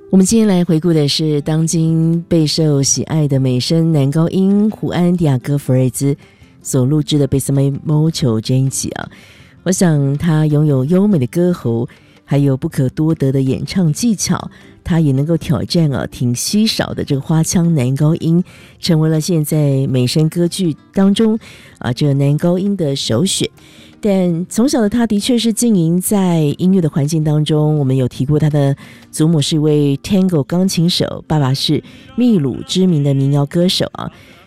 我们今天来回顾的是当今备受喜爱的美声男高音胡安·迪亚哥·弗瑞兹所录制的《Besame Mucho》专辑啊。我想他拥有优美的歌喉，还有不可多得的演唱技巧，他也能够挑战挺稀少的这个花腔男高音，成为了现在美声歌剧当中这个男高音的首选。但从小的他的确是经营在音乐的环境当中，我们有提过他的祖母是一位 Tango 钢琴手，爸爸是秘鲁知名的民谣歌手啊。